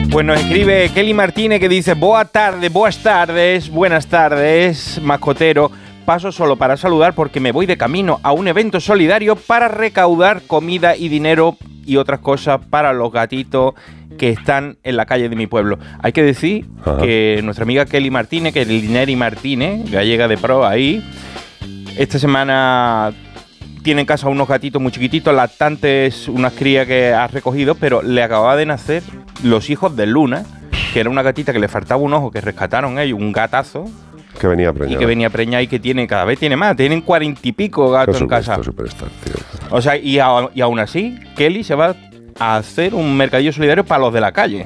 Pues nos escribe Kelly Martínez que dice: buenas tardes, mascotero. Paso solo para saludar porque me voy de camino a un evento solidario para recaudar comida y dinero y otras cosas para los gatitos que están en la calle de mi pueblo. Hay que decir que nuestra amiga Kelly Martínez, que es Lineri Martínez, gallega de pro ahí, esta semana tiene en casa unos gatitos muy chiquititos, lactantes, unas crías que ha recogido, pero le acababa de nacer los hijos de Luna, que era una gatita que le faltaba un ojo, que rescataron ellos, un gatazo. Que venía preñada. Y que venía preñada y que tiene, cada vez tiene más, tienen 40 y pico gatos en casa. Superstar, tío. O sea, y aún así, Kelly se va a hacer un mercadillo solidario para los de la calle.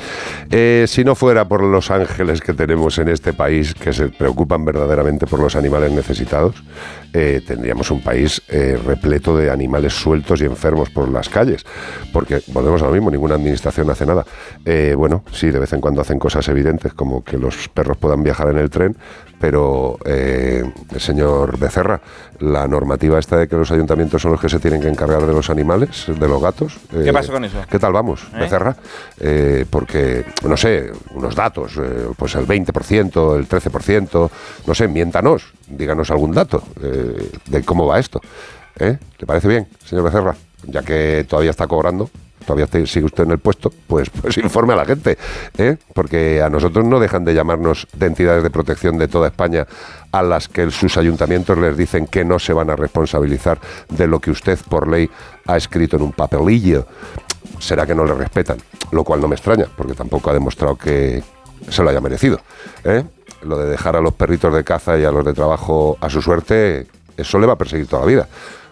Si no fuera por los ángeles que tenemos en este país que se preocupan verdaderamente por los animales necesitados, tendríamos un país repleto de animales sueltos y enfermos por las calles, porque volvemos a lo mismo, ninguna administración hace nada. Bueno, sí, de vez en cuando hacen cosas evidentes como que los perros puedan viajar en el tren, pero señor Becerra, la normativa esta de que los ayuntamientos son los que se tienen que encargar de los animales, de los gatos. ¿Qué pasa con eso? ¿Qué tal vamos, Becerra? Porque, no sé, unos datos, pues el 20%, el 13%, no sé, miéntanos, díganos algún dato de cómo va esto. ¿Le parece bien, señor Becerra? Ya que todavía está cobrando, todavía sigue usted en el puesto, pues informe a la gente, porque a nosotros no dejan de llamarnos de entidades de protección de toda España a las que sus ayuntamientos les dicen que no se van a responsabilizar de lo que usted por ley ha escrito en un papelillo. Será que no le respetan, lo cual no me extraña, porque tampoco ha demostrado que se lo haya merecido. Lo de dejar a los perritos de caza y a los de trabajo a su suerte, eso le va a perseguir toda la vida.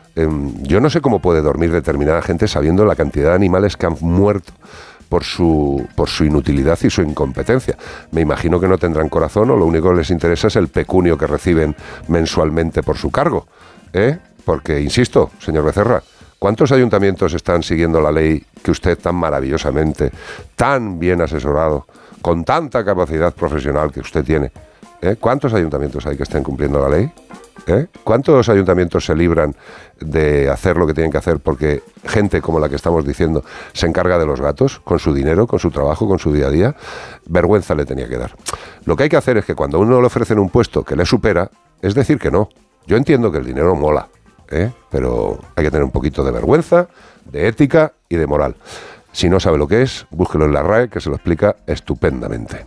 Yo no sé cómo puede dormir determinada gente sabiendo la cantidad de animales que han muerto por su inutilidad y su incompetencia. Me imagino que no tendrán corazón o lo único que les interesa es el pecunio que reciben mensualmente por su cargo. Porque, insisto, señor Becerra, ¿cuántos ayuntamientos están siguiendo la ley que usted tan maravillosamente, tan bien asesorado, con tanta capacidad profesional que usted tiene? ¿Cuántos ayuntamientos hay que estén cumpliendo la ley? ¿Cuántos ayuntamientos se libran de hacer lo que tienen que hacer porque gente como la que estamos diciendo se encarga de los gatos, con su dinero, con su trabajo, con su día a día? Vergüenza le tenía que dar. Lo que hay que hacer es que cuando a uno le ofrecen un puesto que le supera, es decir que no. Yo entiendo que el dinero mola, pero hay que tener un poquito de vergüenza, de ética y de moral. Si no sabe lo que es, búsquelo en la RAE, que se lo explica estupendamente.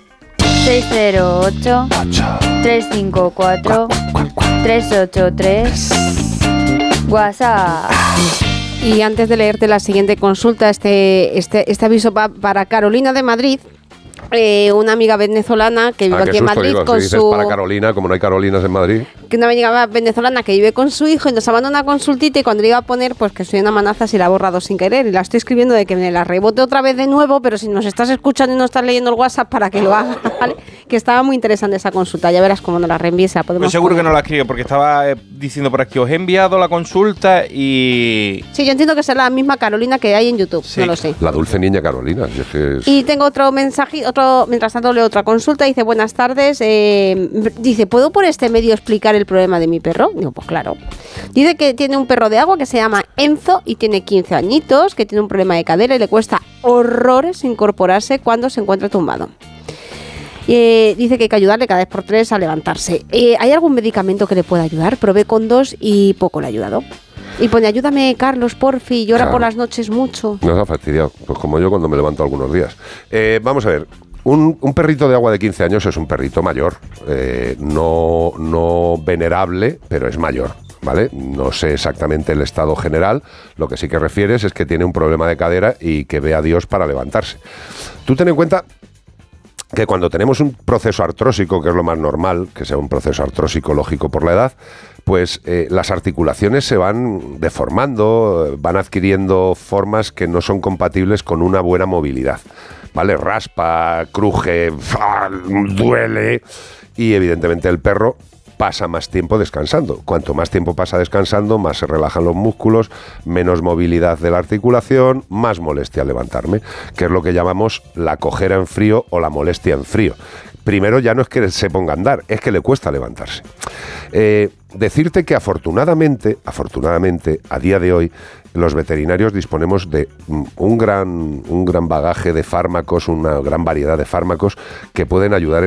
608-354-383 WhatsApp. Y antes de leerte la siguiente consulta, este aviso para Carolina de Madrid. Una amiga venezolana que vive aquí en Madrid con si dices su... para Carolina, como no hay Carolinas en Madrid. Que una amiga venezolana que vive con su hijo y nos ha mandado una consultita y cuando le iba a poner, pues que soy una manaza si la ha borrado sin querer y la estoy escribiendo de que me la rebote otra vez de nuevo, pero si nos estás escuchando y no estás leyendo el WhatsApp para que lo haga, ¿vale? Que estaba muy interesante esa consulta, ya verás cómo nos la reenvíes, la podemos Pues seguro poner. que no la escribe porque estaba diciendo por aquí, os he enviado la consulta y... Sí, yo entiendo que sea la misma Carolina que hay en YouTube, Sí. no lo sé. La dulce niña Carolina. Y tengo otro mensaje, mientras tanto leo otra consulta, dice, buenas tardes, dice, ¿puedo por este medio explicar el problema de mi perro? Digo, pues claro. Dice que tiene un perro de agua que se llama Enzo y tiene 15 añitos, que tiene un problema de cadera y le cuesta horrores incorporarse cuando se encuentra tumbado. Dice que hay que ayudarle cada vez por 3 a levantarse. ¿Hay algún medicamento que le pueda ayudar? Probé con 2 y poco le ha ayudado. Y pone, ayúdame Carlos, porfi, llora por las noches mucho. Nos ha fastidiado, pues como yo cuando me levanto algunos días. Vamos a ver, un perrito de agua de 15 años es un perrito mayor, no venerable, pero es mayor, ¿vale? No sé exactamente el estado general, lo que sí que refieres es que tiene un problema de cadera y que ve a Dios para levantarse. Tú ten en cuenta que cuando tenemos un proceso artrósico, que es lo más normal, que sea un proceso artrósico lógico por la edad, pues las articulaciones se van deformando, van adquiriendo formas que no son compatibles con una buena movilidad, ¿vale? Raspa, cruje, duele y evidentemente el perro pasa más tiempo descansando. Cuanto más tiempo pasa descansando, más se relajan los músculos, menos movilidad de la articulación, más molestia al levantarme, que es lo que llamamos la cojera en frío o la molestia en frío. primero ya no es que se ponga a andar, es que le cuesta levantarse. Decirte que afortunadamente, a día de hoy, los veterinarios disponemos de un gran bagaje de fármacos, una gran variedad de fármacos que pueden ayudar